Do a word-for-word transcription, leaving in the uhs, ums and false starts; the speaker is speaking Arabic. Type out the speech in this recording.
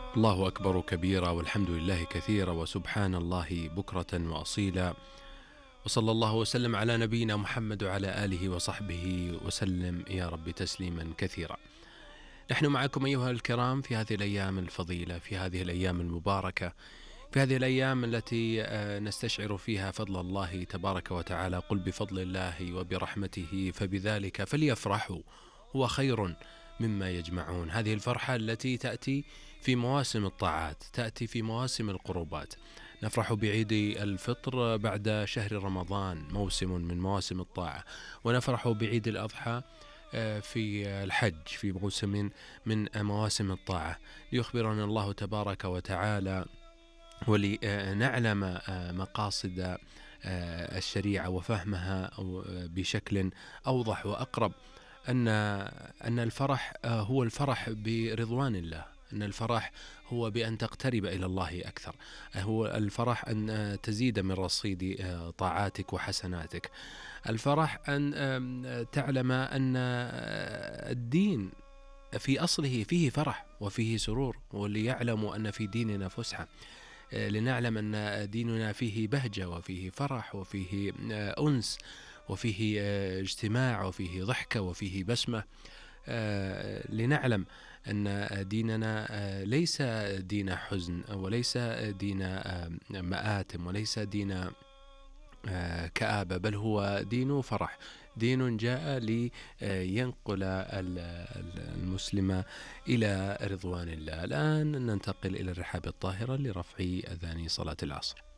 الله أكبر كبيرا والحمد لله كثيرا وسبحان الله بكرة وأصيلا، وصلى الله وسلم على نبينا محمد وعلى آله وصحبه وسلم يا رب تسليما كثيرا. نحن معكم أيها الكرام في هذه الأيام الفضيلة، في هذه الأيام المباركة، في هذه الأيام التي نستشعر فيها فضل الله تبارك وتعالى. قل بفضل الله وبرحمته فبذلك فليفرحوا هو خير مما يجمعون. هذه الفرحة التي تأتي في مواسم الطاعات، تأتي في مواسم القربات. نفرح بعيد الفطر بعد شهر رمضان، موسم من مواسم الطاعة، ونفرح بعيد الأضحى في الحج، في موسم من مواسم الطاعة، ليخبرنا الله تبارك وتعالى ولنعلم مقاصد الشريعة وفهمها بشكل أوضح وأقرب، أن أن الفرح هو الفرح برضوان الله، أن الفرح هو بأن تقترب إلى الله أكثر، هو الفرح أن تزيد من رصيد طاعاتك وحسناتك، الفرح أن تعلم أن الدين في أصله فيه فرح وفيه سرور، وليعلموا أن في ديننا فسحة، لنعلم أن ديننا فيه بهجة وفيه فرح وفيه أنس وفيه اجتماع وفيه ضحكة وفيه بسمة، لنعلم أن ديننا ليس دين حزن وليس دين مآتم وليس دين كآبة، بل هو دين فرح، دين جاء لينقل المسلم إلى رضوان الله. الآن ننتقل إلى الرحاب الطاهرة لرفع أذان صلاة العصر.